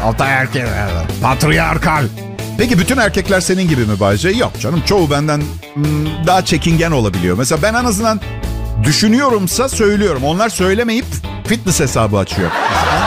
Ataerkil, patriarkal. Peki bütün erkekler senin gibi mi Bayce? Yok canım, çoğu benden daha çekingen olabiliyor. Mesela ben en azından düşünüyorumsa söylüyorum. Onlar söylemeyip fitness hesabı açıyor.